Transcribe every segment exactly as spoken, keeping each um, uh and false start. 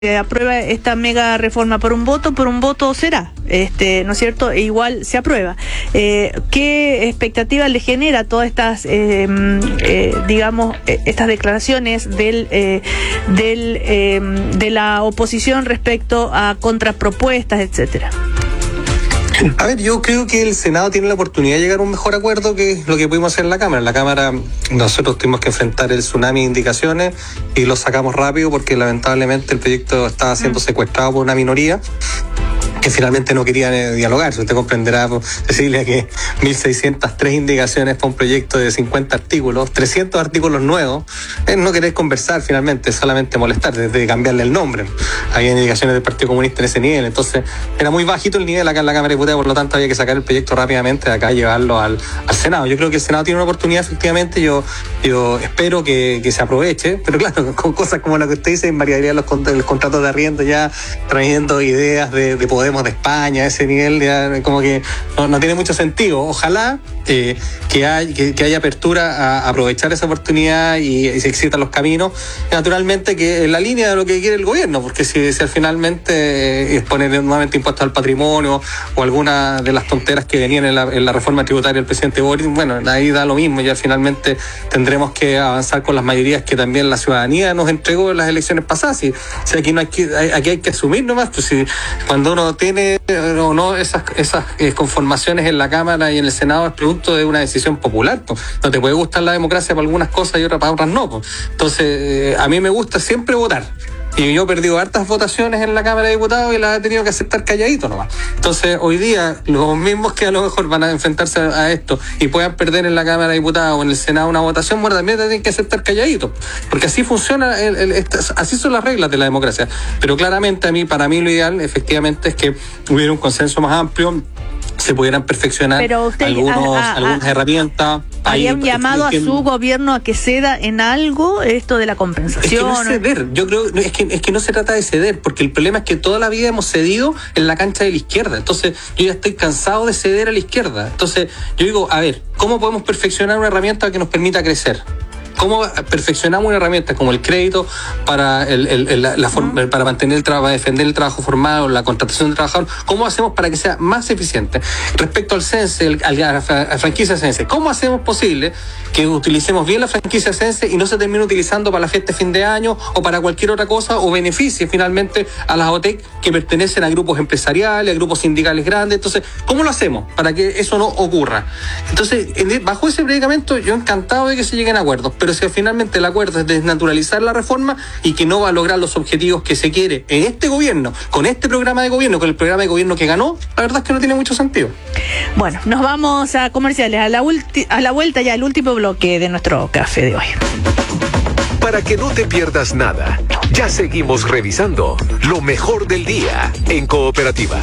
se aprueba esta mega reforma por un voto, por un voto será, este, ¿no es cierto? E igual se aprueba. Eh, ¿Qué expectativa le genera todas estas, eh, eh, digamos, eh, estas declaraciones del, eh, del, eh, de la oposición respecto a contrapropuestas, etcétera? A ver, yo creo que el Senado tiene la oportunidad de llegar a un mejor acuerdo que lo que pudimos hacer en la Cámara. En la Cámara nosotros tuvimos que enfrentar el tsunami de indicaciones y lo sacamos rápido porque lamentablemente el proyecto estaba siendo secuestrado por una minoría que finalmente no quería dialogar. Usted comprenderá, Cecilia, que mil seiscientas tres indicaciones para un proyecto de cincuenta artículos, trescientos artículos nuevos, es no querer conversar finalmente, es solamente molestar, desde cambiarle el nombre. Había indicaciones del Partido Comunista en ese nivel, entonces era muy bajito el nivel acá en la Cámara de Diputados, por lo tanto había que sacar el proyecto rápidamente de acá y llevarlo al, al Senado. Yo creo que el Senado tiene una oportunidad, efectivamente, yo, yo espero que, que se aproveche, pero claro, con cosas como la que usted dice, invalidaría los, los contratos de arriendo, ya trayendo ideas de, de poder de España, ese nivel ya como que no, no tiene mucho sentido. Ojalá eh, que, hay, que, que haya apertura a aprovechar esa oportunidad y, y se excitan los caminos, y naturalmente que en la línea de lo que quiere el gobierno, porque si, si finalmente eh, poner nuevamente impuestos al patrimonio o alguna de las tonteras que venían en la, en la reforma tributaria del presidente Boric, bueno, ahí da lo mismo, ya finalmente tendremos que avanzar con las mayorías que también la ciudadanía nos entregó en las elecciones pasadas. Y, o sea, aquí, no hay que, aquí hay que asumir nomás, pues si cuando uno tiene o no esas, esas eh, conformaciones en la Cámara y en el Senado es producto de una decisión popular, pues. No te puede gustar la democracia para algunas cosas y otras para otras no, pues. Entonces eh, a mí me gusta siempre votar. Y yo he perdido hartas votaciones en la Cámara de Diputados y las he tenido que aceptar calladito nomás. Entonces, hoy día, los mismos que a lo mejor van a enfrentarse a esto y puedan perder en la Cámara de Diputados o en el Senado una votación, bueno, también tienen que aceptar calladito. Porque así funciona, el, el, el, así son las reglas de la democracia. Pero claramente, a mí, para mí, lo ideal, efectivamente, es que hubiera un consenso más amplio, se pudieran perfeccionar usted, algunos, a, a, algunas herramientas. ¿Había un llamado a su gobierno a que ceda en algo esto de la compensación? Es que no es ceder, yo creo, es que, es que no se trata de ceder, porque el problema es que toda la vida hemos cedido en la cancha de la izquierda, entonces yo ya estoy cansado de ceder a la izquierda. Entonces yo digo, a ver, ¿cómo podemos perfeccionar una herramienta que nos permita crecer? ¿Cómo perfeccionamos una herramienta como el crédito para el, el, el, la, la forma, para mantener el trabajo, defender el trabajo formal, la contratación de trabajadores? ¿Cómo hacemos para que sea más eficiente? Respecto al Sense, el, a la franquicia Sense, ¿cómo hacemos posible que utilicemos bien la franquicia Sense y no se termine utilizando para la fiesta de fin de año o para cualquier otra cosa o beneficie finalmente a las O T E C que pertenecen a grupos empresariales, a grupos sindicales grandes? Entonces, ¿cómo lo hacemos para que eso no ocurra? Entonces, bajo ese predicamento, yo encantado de que se lleguen a acuerdos, pero si finalmente el acuerdo es desnaturalizar la reforma y que no va a lograr los objetivos que se quiere en este gobierno, con este programa de gobierno, con el programa de gobierno que ganó, la verdad es que no tiene mucho sentido. Bueno, nos vamos a comerciales, a la, ulti- a la vuelta ya el último bloque de nuestro café de hoy. Para que no te pierdas nada, ya seguimos revisando lo mejor del día en Cooperativa.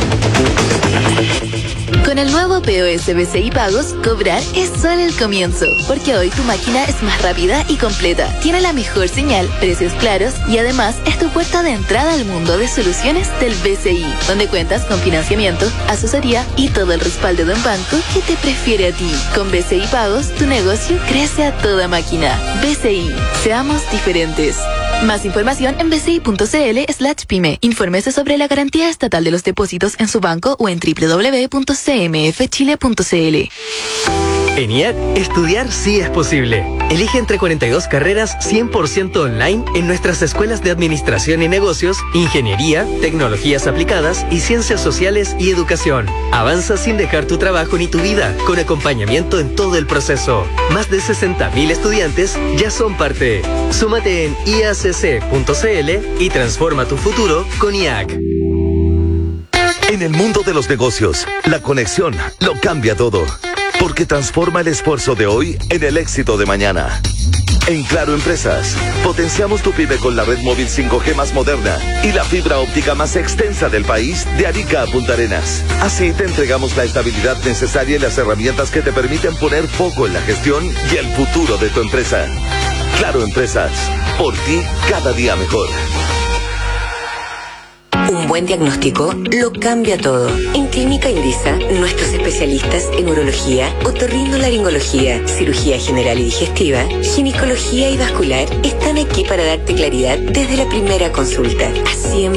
Con el nuevo P O S B C I Pagos, cobrar es solo el comienzo, porque hoy tu máquina es más rápida y completa, tiene la mejor señal, precios claros y además es tu puerta de entrada al mundo de soluciones del B C I, donde cuentas con financiamiento, asesoría y todo el respaldo de un banco que te prefiere a ti. Con B C I Pagos, tu negocio crece a toda máquina. B C I, seamos diferentes. Más información en bci.cl slash pyme. Infórmese sobre la garantía estatal de los depósitos en su banco o en doble u doble u doble u punto c m f chile punto c l. En I A C, estudiar sí es posible. Elige entre cuarenta y dos carreras cien por ciento online en nuestras escuelas de Administración y Negocios, Ingeniería, Tecnologías Aplicadas y Ciencias Sociales y Educación. Avanza sin dejar tu trabajo ni tu vida, con acompañamiento en todo el proceso. Más de sesenta mil estudiantes ya son parte. Súmate en i a c c punto c l y transforma tu futuro con I A C. En el mundo de los negocios, la conexión lo cambia todo, porque transforma el esfuerzo de hoy en el éxito de mañana. En Claro Empresas, potenciamos tu pyme con la red móvil cinco G más moderna y la fibra óptica más extensa del país, de Arica a Punta Arenas. Así te entregamos la estabilidad necesaria y las herramientas que te permiten poner foco en la gestión y el futuro de tu empresa. Claro Empresas, por ti cada día mejor. Un buen buen diagnóstico lo cambia todo. En Clínica Indisa, nuestros especialistas en urología, otorrinolaringología, cirugía general y digestiva, ginecología y vascular están aquí para darte claridad desde la primera consulta. Así en